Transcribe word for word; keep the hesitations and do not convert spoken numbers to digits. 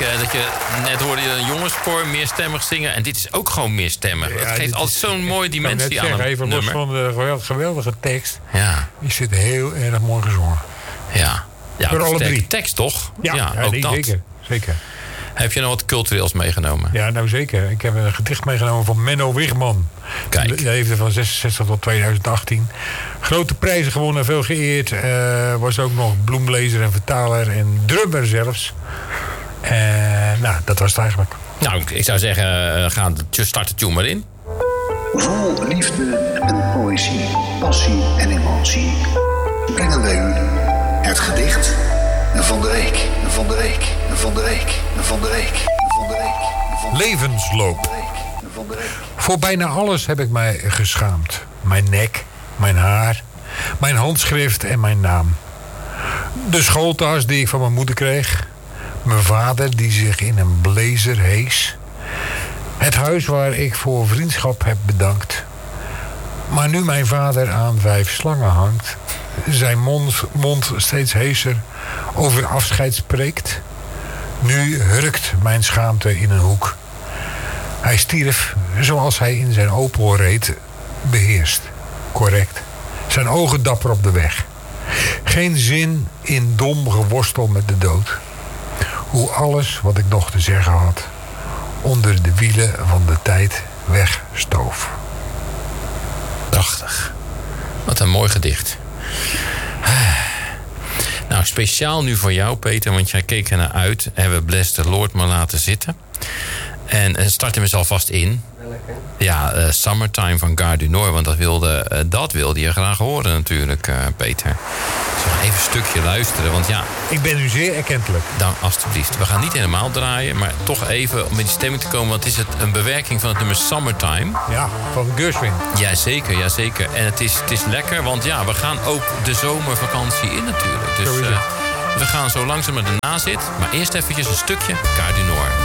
uh, dat je net hoorde je een jongenskoor meerstemmig zingen. En dit is ook gewoon meerstemmig. Ja, dat geeft altijd zo'n mooie dimensie aan een even nummer. Los van de geweldige tekst. Ja. Is het heel erg mooi gezongen. Ja. Ja, door alle drie. Tekst toch? Ja, ja, ja ook nee, dat. Zeker, zeker. Heb je nog wat cultureels meegenomen? Ja, nou zeker. Ik heb een gedicht meegenomen van Menno Wigman. Kijk. Hij heeft er van zesenzestig tot tweeduizend achttien. Grote prijzen gewonnen, veel geëerd. Uh, was ook nog bloemlezer en vertaler en drummer zelfs. Uh, nou, dat was het eigenlijk. Nou, ik zou zeggen, uh, ga start de tune maar in. Vol liefde en poëzie, passie en emotie brengen wij u het gedicht van de week, van de week, van de week, van de week, van de week. Levensloop. Voor bijna alles heb ik mij geschaamd. Mijn nek, mijn haar, mijn handschrift en mijn naam. De schooltas die ik van mijn moeder kreeg. Mijn vader die zich in een blazer hees. Het huis waar ik voor vriendschap heb bedankt. Maar nu mijn vader aan vijf slangen hangt, zijn mond, mond steeds heeser over afscheid spreekt, nu hurkt mijn schaamte in een hoek. Hij stierf zoals hij in zijn Opel reed, beheerst, correct. Zijn ogen dapper op de weg. Geen zin in dom geworstel met de dood. Hoe alles wat ik nog te zeggen had onder de wielen van de tijd wegstoof. Prachtig. Wat een mooi gedicht. Nou, speciaal nu voor jou, Peter, want jij keek er naar uit. Hebben we Bless the Lord maar laten zitten. En uh, starten we ze alvast in. Welke? Ja, uh, Summertime van Gare du Nord. Want dat wilde, uh, dat wilde je graag horen natuurlijk, uh, Peter. Dus we gaan even een stukje luisteren, want ja... Ik ben u zeer erkentelijk. Dan alstublieft. We gaan niet helemaal draaien, maar toch even om in die stemming te komen. Want het is het een bewerking van het nummer Summertime. Ja, van Gershwin. Jazeker, jazeker. En het is, het is lekker, want ja, we gaan ook de zomervakantie in natuurlijk. Dus uh, we gaan zo langzaam naar de nazit. Maar eerst eventjes een stukje Gare du Nord.